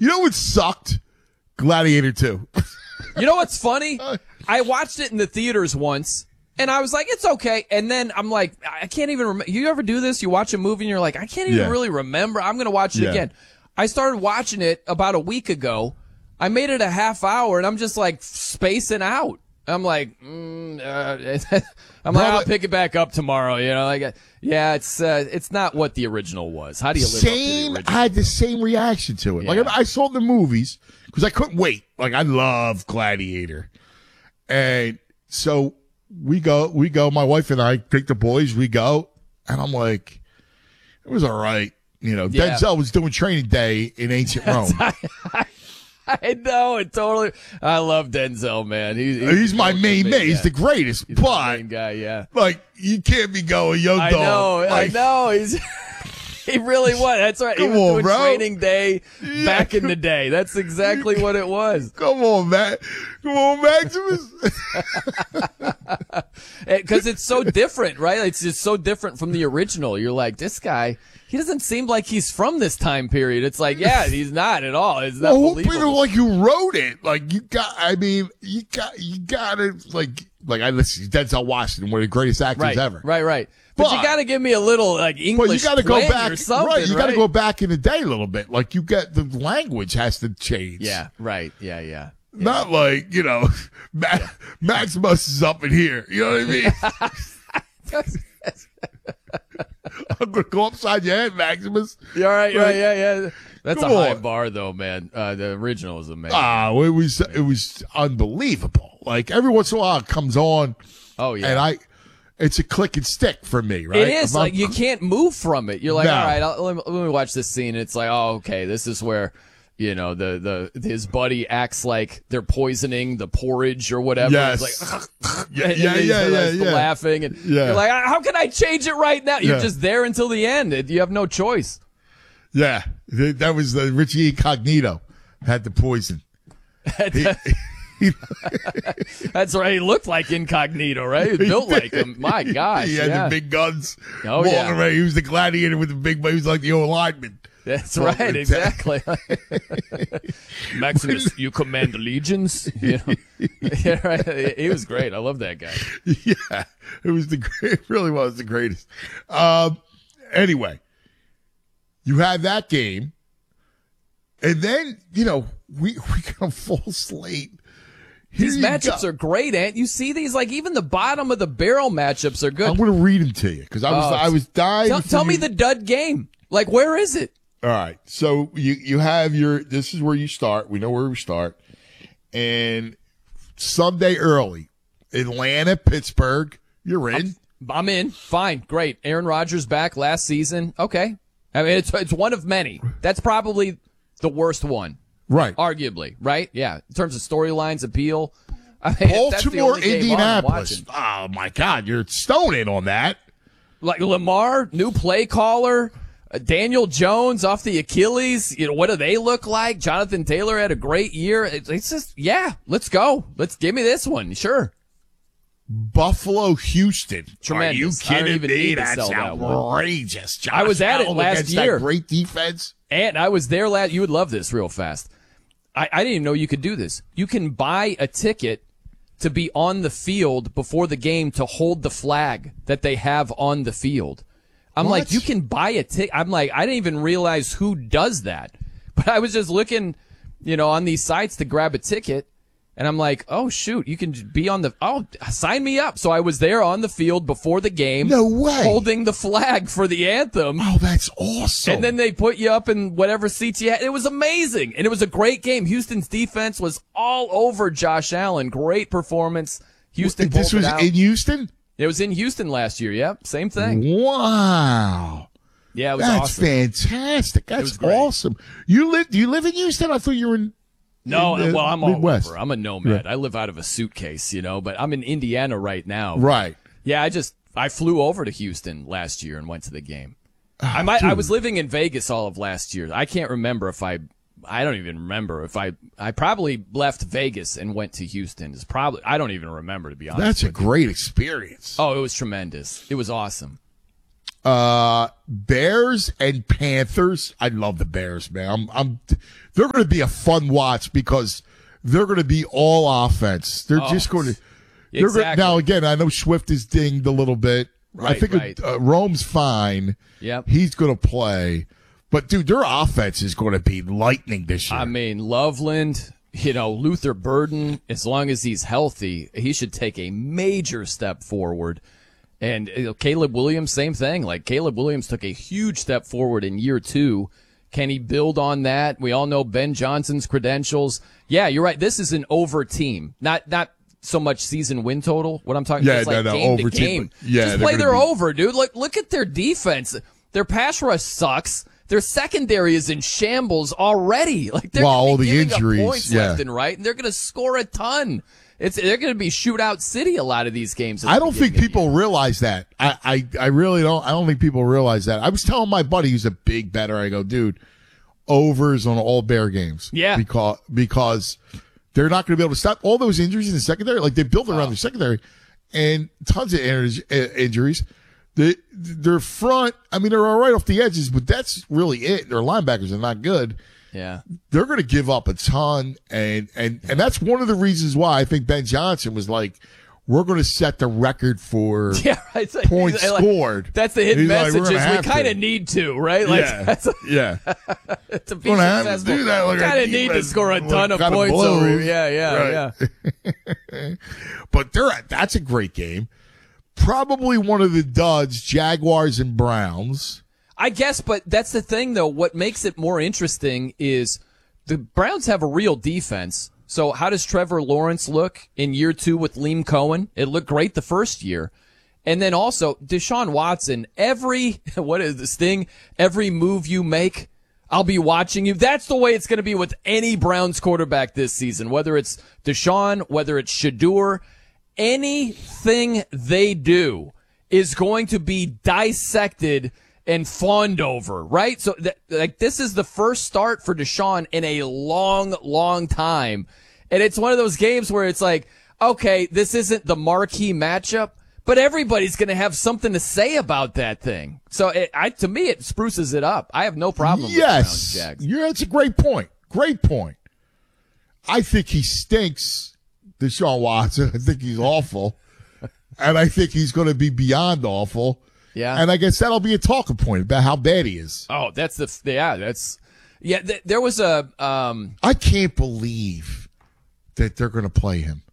You know what sucked? Gladiator 2. You know what's funny? I watched it in the theaters once, and I was like, it's okay. And then I'm like, I can't even remember. You ever do this? You watch a movie, and you're like, I can't even really remember. I'm going to watch it again. I started watching it about a week ago. I made it a half hour, and I'm just like spacing out. I'm like, I'll pick it back up tomorrow. You know, like, yeah, it's not what the original was. How do you live up to the original? I had the same reaction to it. Yeah. Like, I saw the movies because I couldn't wait. Like, I love Gladiator, and so we go. My wife and I take the boys. We go, and I'm like, it was all right. You know, Denzel was doing Training Day in ancient Rome. I know it totally. I love Denzel, man. He's my main man. He's the greatest. He's the main guy, yeah. Like, you can't be going, yo, dog. I know. He really was. That's right. He was doing Training Day back in the day. That's exactly what it was. Come on, man. Come on, Maximus. Because it's so different, right? It's just so different from the original. You're like, this guy, he doesn't seem like he's from this time period. It's like, yeah, he's not at all. It's not believable. Like, you wrote it. Like, you got to, like, I listen to Denzel Washington, one of the greatest actors ever. Right. But you got to give me a little, like, English twang go back, or something, right? You got to go back in the day a little bit. Like, you get, the language has to change. Yeah, right. Yeah. Not like, you know, Maximus is up in here. You know what I mean? I'm going to go upside your head, Maximus. You're right. Yeah. That's a high bar, though, man. The original is amazing. It was unbelievable. Like, every once in a while it comes on. Oh, yeah. And it's a click and stick for me, right? It is. Like, you can't move from it. You're like, all right, let me watch this scene. And it's like, oh, okay, this is where, you know, his buddy acts like they're poisoning the porridge or whatever. Yes. It's like, yeah. laughing. And you're like, how can I change it right now? You're just there until the end. You have no choice. Yeah. That was Richie Incognito had the poison. That's right. He looked like Incognito, right? He was built like him. My gosh. He had the big guns. Oh, yeah. Around. He was the gladiator with the big, he was like the old lineman. That's right, exactly. Maximus, you command legions? You know? Yeah, right. He was great. I love that guy. Yeah, it really was the greatest. Anyway, you had that game, and then, you know, we got a full slate. These matchups are great, Ant. You see these? Like, even the bottom of the barrel matchups are good. I'm going to read them to you because I was dying. Tell me the dud game. Like, where is it? All right. So you have this is where you start. We know where we start. And Sunday early, Atlanta, Pittsburgh, you're in. I'm in. Fine. Great. Aaron Rodgers back last season. Okay. I mean, it's one of many. That's probably the worst one. Right. Arguably. Right? Yeah. In terms of storylines, appeal. I mean, Baltimore, Indianapolis. Oh, my God. You're stoning on that. Like Lamar, new play caller. Daniel Jones off the Achilles. You know, what do they look like? Jonathan Taylor had a great year. It's just, yeah, let's go. Give me this one. Sure. Buffalo, Houston. Tremendous. Are you kidding me? That's outrageous. I was at it last year. That great defense. And I was there last. You would love this real fast. I didn't even know you could do this. You can buy a ticket to be on the field before the game to hold the flag that they have on the field. I'm like, you can buy a ticket. I'm like, I didn't even realize who does that. But I was just looking, you know, on these sites to grab a ticket. And I'm like, oh, shoot, you can be on sign me up. So I was there on the field before the game. No way. Holding the flag for the anthem. Oh, that's awesome. And then they put you up in whatever seats you had. It was amazing. And it was a great game. Houston's defense was all over Josh Allen. Great performance. Houston pulled This was it out. in Houston? It was in Houston last year. Yep. Same thing. Wow. Yeah, it was That's awesome. Fantastic. That's awesome. Do you live in Houston? I thought you were in. No, well, I'm Midwest. all over. I'm a nomad. Yeah. I live out of a suitcase, you know, but I'm in Indiana right now. Right. Yeah, I flew over to Houston last year and went to the game. Oh, I was living in Vegas all of last year. I can't remember if I don't even remember if I probably left Vegas and went to Houston. I don't even remember, to be honest. That's a great experience. Oh, it was tremendous. It was awesome. Bears and Panthers. I love the Bears, man. They're going to be a fun watch because they're going to be all offense. They're just going to. Exactly. Now again, I know Swift is dinged a little bit. Right, I think Rome's fine. Yep. He's going to play. But, dude, their offense is going to be lightning this year. I mean, Loveland, Luther Burden, as long as he's healthy, he should take a major step forward. And Caleb Williams, same thing. Like, Caleb Williams took a huge step forward in year 2. Can he build on that? We all know Ben Johnson's credentials. Yeah, you're right. This is an over team. Not so much season win total. What I'm talking about is like game to game. Just play their over, dude. Look at their defense. Their pass rush sucks. Their secondary is in shambles already. Like they're all the giving injuries, up points left and right, and they're going to score a ton. They're going to be shootout city a lot of these games. I don't think people realize that. I really don't. I don't think people realize that. I was telling my buddy who's a big bettor. I go, dude, overs on all Bear games. Yeah, because they're not going to be able to stop all those injuries in the secondary. Like they built around their secondary, and tons of injuries. Their front, I mean, they're all right off the edges, but that's really it. Their linebackers are not good. Yeah. They're going to give up a ton. And that's one of the reasons why I think Ben Johnson was like, we're going to set the record for points scored. That's the hidden message is we kind of need to, right? Like, yeah. To be successful, do that. Kind of need to score a ton of points over. Yeah. But that's a great game. Probably one of the duds, Jaguars and Browns. I guess, but that's the thing, though. What makes it more interesting is the Browns have a real defense. So how does Trevor Lawrence look in year 2 with Liam Cohen? It looked great the first year. And then also Deshaun Watson, every move you make, I'll be watching you. That's the way it's going to be with any Browns quarterback this season, whether it's Deshaun, whether it's Shedeur. Anything they do is going to be dissected and fawned over, right? So this is the first start for Deshaun in a long, long time. And it's one of those games where it's like, okay, this isn't the marquee matchup, but everybody's going to have something to say about that thing. So to me, it spruces it up. I have no problem with Browns Jags. Yeah, that's a great point. Great point. I think he stinks. Deshaun Watson. I think he's awful. And I think he's going to be beyond awful. Yeah. And I guess that'll be a talking point about how bad he is. Oh, there was a, I can't believe that they're going to play him.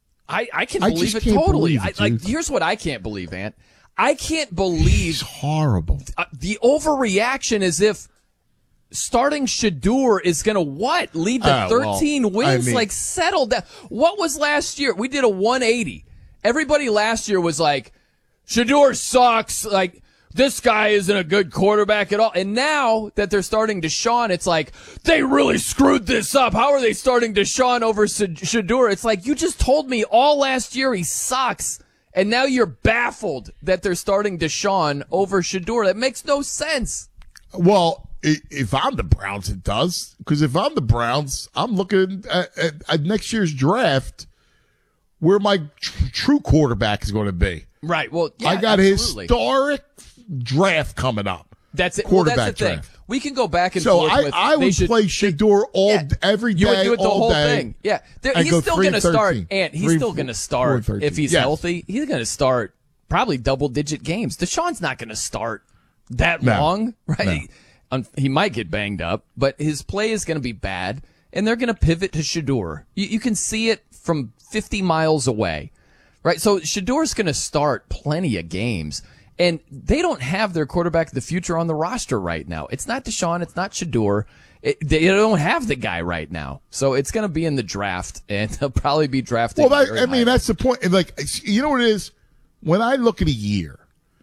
I can believe it totally. Here's what I can't believe, Ant. I can't believe. He's horrible. The overreaction is if starting Shedeur is going to lead to 13 wins? Like, settle down. What was last year? We did a 180. Everybody last year was like, Shedeur sucks. Like, this guy isn't a good quarterback at all. And now that they're starting Deshaun, it's like, they really screwed this up. How are they starting Deshaun over Shedeur? It's like, you just told me all last year he sucks. And now you're baffled that they're starting Deshaun over Shedeur. That makes no sense. Well, if I'm the Browns, it does. Because if I'm the Browns, I'm looking at next year's draft where my true quarterback is going to be. Right. Well, yeah, I got absolutely. Historic draft coming up. That's it. Quarterback that's the thing. draft. We can go back and so forth. I would play Shedeur every day. You would do it the whole day, thing. Yeah. He's still going to start. And he's still going to start. If he's healthy, he's going to start probably double-digit games. Deshaun's not going to start that long, right? No. He might get banged up, but his play is going to be bad, and they're going to pivot to Shedeur. You can see it from 50 miles away, right? So Shedeur's going to start plenty of games, and they don't have their quarterback of the future on the roster right now. It's not Deshaun. It's not Shedeur. They don't have the guy right now. So it's going to be in the draft, and they'll probably be drafted. Well, that's the point. Like, you know what it is? When I look at a year,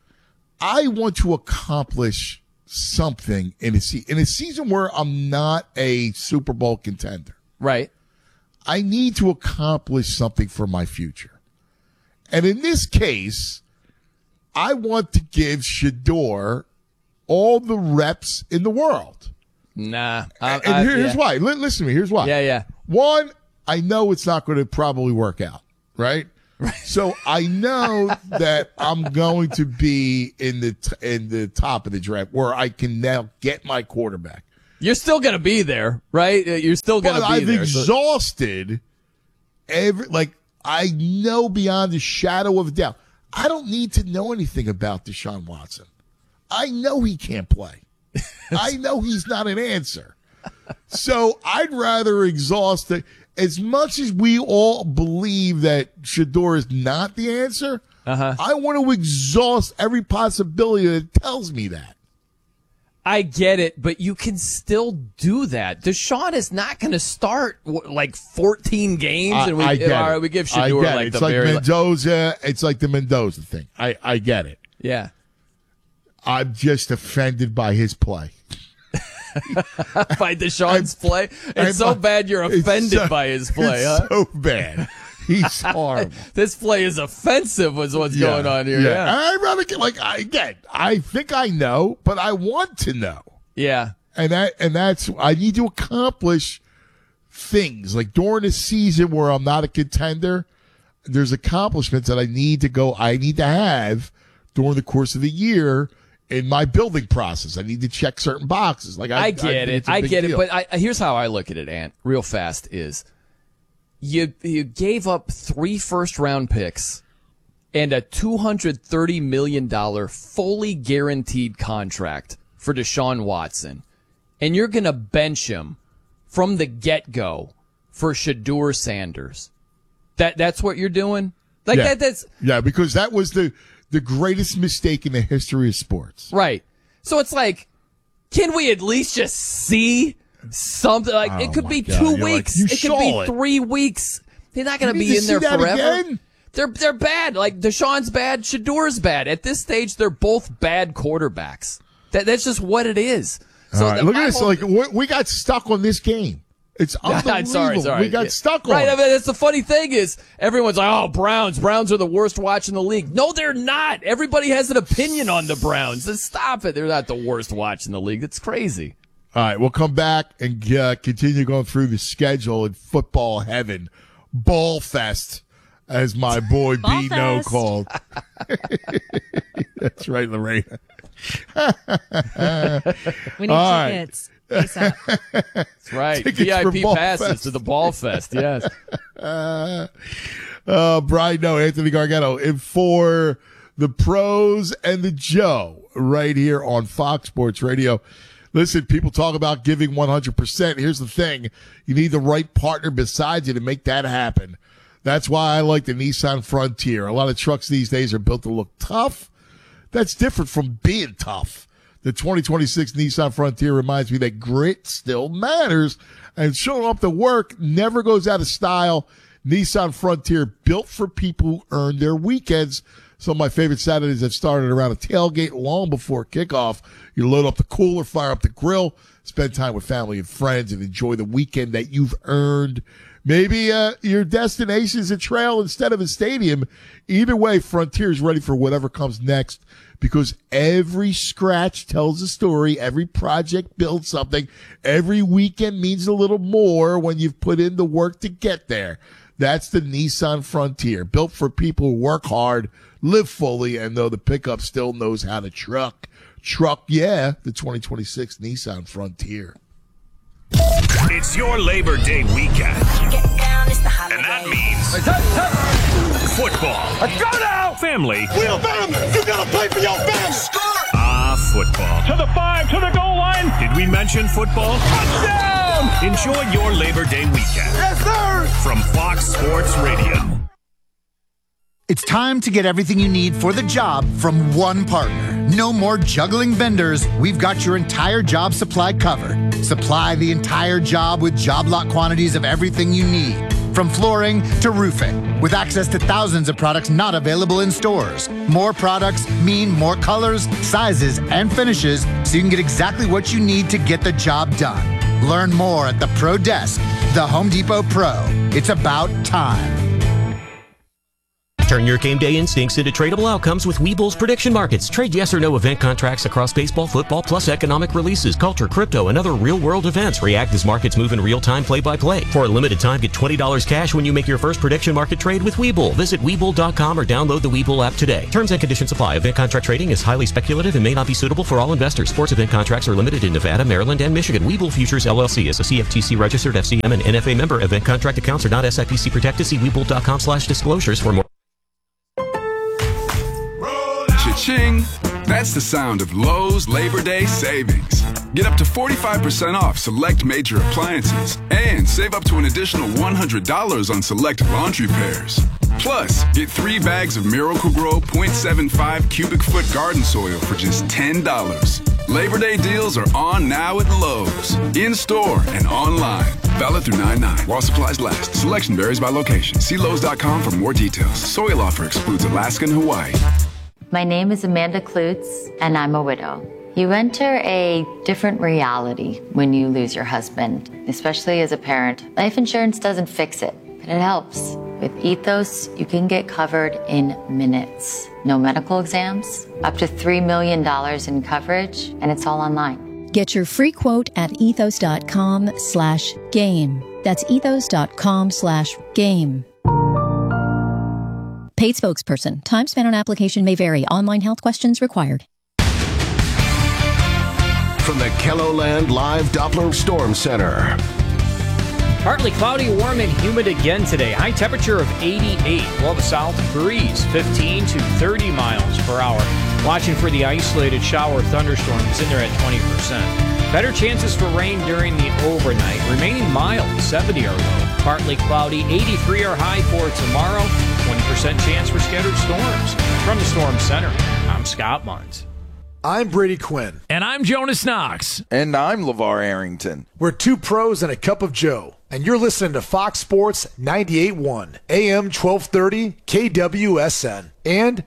I want to accomplish something in a season where I'm not a Super Bowl contender. Right. I need to accomplish something for my future. And in this case, I want to give Shedeur all the reps in the world. Nah. And here's why. Listen to me. Here's why. Yeah. One, I know it's not going to probably work out, right? So I know that I'm going to be in the top of the draft where I can now get my quarterback. You're still going to be there, right? You're still going to be there. I've exhausted I know beyond a shadow of a doubt. I don't need to know anything about Deshaun Watson. I know he can't play. I know he's not an answer. So I'd rather exhaust it. As much as we all believe that Shedeur is not the answer, I want to exhaust every possibility that tells me that. I get it, but you can still do that. Deshaun is not going to start 14 games, and we give Shedeur it's like Mendoza. It's like the Mendoza thing. I get it. Yeah, I'm just offended by his play. By Deshaun's play, it's so bad you're offended by his play. It's so bad. He's horrible. This play is offensive. Was what's going on here? Yeah. I'd rather get I think I know, but I want to know. Yeah, and that's I need to accomplish things like during a season where I'm not a contender. There's accomplishments that I need to have during the course of the year. In my building process, I need to check certain boxes. I get it, but here's how I look at it, Ant. Real fast is you gave up 3 first-round picks and a $230 million fully guaranteed contract for Deshaun Watson, and you're gonna bench him from the get-go for Shedeur Sanders. That's what you're doing. That's because that was the greatest mistake in the history of sports. Right. So it's like, can we at least just see something? It could be 2 weeks. It could be 3 weeks. They're not going to be in there forever. Again? They're bad. Deshaun's bad. Shedeur's bad. At this stage, they're both bad quarterbacks. That's just what it is. So all right, look at this. We got stuck on this game. It's unbelievable. Sorry. We got stuck on it. Right, I mean, that's the funny thing is everyone's like, oh, Browns are the worst watch in the league. No, they're not. Everybody has an opinion on the Browns. Just stop it. They're not the worst watch in the league. That's crazy. All right, we'll come back and continue going through the schedule in football heaven. Ball Fest, as my boy B-No called. That's right, Lorena. We need tickets. That's right. VIP passes to the Ball Fest. Yes. Brian, Anthony Gargano, and for the pros and the Joe right here on Fox Sports Radio. Listen, people talk about giving 100%. Here's the thing. You need the right partner beside you to make that happen. That's why I like the Nissan Frontier. A lot of trucks these days are built to look tough. That's different from being tough. The 2026 Nissan Frontier reminds me that grit still matters, and showing up to work never goes out of style. Nissan Frontier, built for people who earn their weekends. Some of my favorite Saturdays have started around a tailgate long before kickoff. You load up the cooler, fire up the grill, spend time with family and friends, and enjoy the weekend that you've earned. Maybe your destination is a trail instead of a stadium. Either way, Frontier is ready for whatever comes next, because every scratch tells a story. Every project builds something. Every weekend means a little more when you've put in the work to get there. That's the Nissan Frontier, built for people who work hard, live fully, and though the pickup still knows how to truck, the 2026 Nissan Frontier. It's your Labor Day weekend. And that means football. Let's go now! Family. Wheelbarrow, you gotta play for your family. Football. To the 5, to the goal line. Did we mention football? Touchdown! Enjoy your Labor Day weekend. Yes, sir! From Fox Sports Radio. It's time to get everything you need for the job from one partner. No more juggling vendors. We've got your entire job supply covered. Supply the entire job with job lot quantities of everything you need, from flooring to roofing, with access to thousands of products not available in stores. More products mean more colors, sizes, and finishes, so you can get exactly what you need to get the job done. Learn more at the Pro Desk, the Home Depot Pro. It's about time. Turn your game day instincts into tradable outcomes with Webull's prediction markets. Trade yes or no event contracts across baseball, football, plus economic releases, culture, crypto, and other real-world events. React as markets move in real time, play-by-play. For a limited time, get $20 cash when you make your first prediction market trade with Webull. Visit Webull.com or download the Webull app today. Terms and conditions apply. Event contract trading is highly speculative and may not be suitable for all investors. Sports event contracts are limited in Nevada, Maryland, and Michigan. Webull Futures LLC is a CFTC registered FCM and NFA member. Event contract accounts are not SIPC protected. See Webull.com/disclosures for more. Cha-ching! That's the sound of Lowe's Labor Day savings. Get up to 45% off select major appliances and save up to an additional $100 on select laundry pairs. Plus, get 3 bags of Miracle-Gro 0.75 cubic foot garden soil for just $10. Labor Day deals are on now at Lowe's, in-store and online. Valid through 9/9 while supplies last. Selection varies by location. See Lowe's.com for more details. Soil offer excludes Alaska and Hawaii. My name is Amanda Klutz, and I'm a widow. You enter a different reality when you lose your husband, especially as a parent. Life insurance doesn't fix it, but it helps. With Ethos, you can get covered in minutes. No medical exams, up to $3 million in coverage, and it's all online. Get your free quote at ethos.com/game. That's ethos.com/game. Paid spokesperson. Time spent on application may vary. Online health questions required. From the KELOLAND Live Doppler Storm Center. Partly cloudy, warm, and humid again today. High temperature of 88. Blow the south breeze 15 to 30 miles per hour. Watching for the isolated shower thunderstorms in there at 20%. Better chances for rain during the overnight. Remaining mild, 70 are low. Partly cloudy, 83 are high for tomorrow. 20% chance for scattered storms. From the Storm Center, I'm Scott Munz. I'm Brady Quinn. And I'm Jonas Knox. And I'm LeVar Arrington. We're 2 pros and a cup of Joe. And you're listening to Fox Sports 98.1, AM 1230, KWSN, and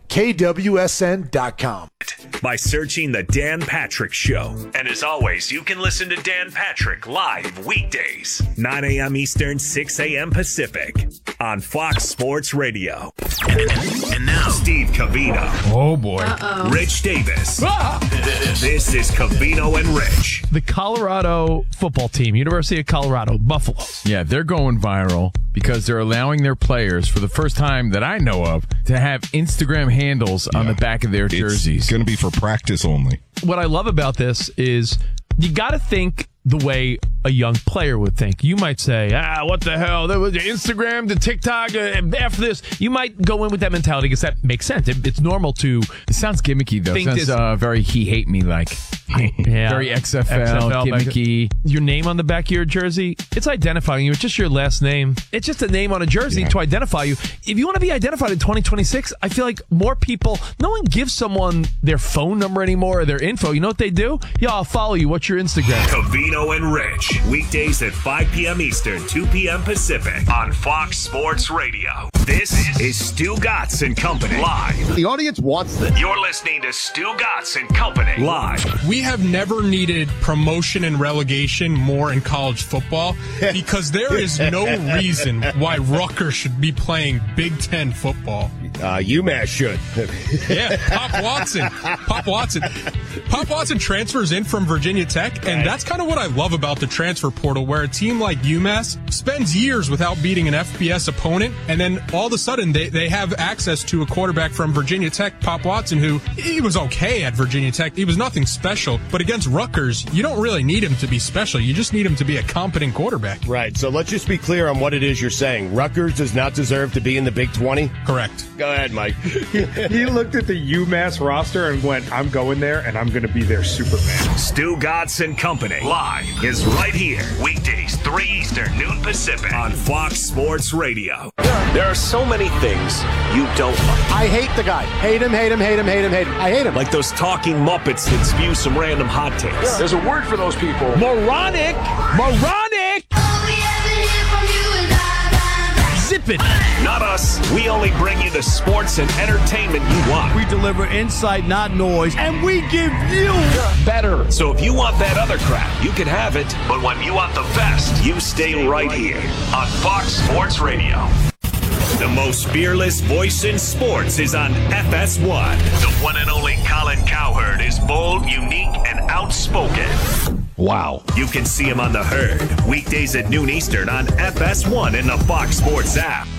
KWSN.com. By searching The Dan Patrick Show. And as always, you can listen to Dan Patrick live weekdays, 9 a.m. Eastern, 6 a.m. Pacific, on Fox Sports Radio. And now, Steve Covino. Oh, boy. Uh-oh. Rich Davis. This is Covino and Rich. The Colorado football team, University of Colorado, Buffaloes. Yeah, they're going viral because they're allowing their players, for the first time that I know of, to have Instagram handles on the back of their jerseys. It's going to be for practice only. What I love about this is you got to think the way a young player would think. You might say, what the hell? There was Instagram, the TikTok, after this. You might go in with that mentality because that makes sense. It's normal to... It sounds gimmicky, though. It sounds very he hate me like. Yeah. Very XFL gimmicky. Your name on the back of your jersey, it's identifying you. It's just your last name. It's just a name on a jersey to identify you. If you want to be identified in 2026, I feel like more people... No one gives someone their phone number anymore or their info. You know what they do? Yeah, I'll follow you. What's your Instagram? Covino and Rich. Weekdays at 5 p.m. Eastern, 2 p.m. Pacific on Fox Sports Radio. This is Stu Gatz and Company live. The audience wants this. You're listening to Stu Gatz and Company live. We have never needed promotion and relegation more in college football because there is no reason why Rutgers should be playing Big Ten football. UMass should. Yeah, Pop Watson transfers in from Virginia Tech, and that's kind of what I love about the transfer portal, where a team like UMass spends years without beating an FBS opponent, and then all of a sudden they have access to a quarterback from Virginia Tech, Pop Watson, who he was okay at Virginia Tech. He was nothing special, but against Rutgers, you don't really need him to be special. You just need him to be a competent quarterback. Right, so let's just be clear on what it is you're saying. Rutgers does not deserve to be in the Big 20? Correct. Go ahead, Mike. He looked at the UMass roster and went, I'm going there, and I'm going to be their Superman. Stu Gatz and Company live is right here. Weekdays, 3 Eastern, noon Pacific on Fox Sports Radio. There are so many things you don't like. I hate the guy. Hate him. I hate him. Like those talking Muppets that spew some random hot takes. Yeah. There's a word for those people. Moronic! Zip it. Not us. We only bring you the sports and entertainment you want. We deliver insight, not noise, and we give you better. So if you want that other crap, you can have it. But when you want the best, you stay right here on Fox Sports Radio. The most fearless voice in sports is on FS1. The one and only Colin Cowherd is bold, unique, and outspoken. Wow. You can see him on The Herd, weekdays at noon Eastern on FS1 and the Fox Sports app.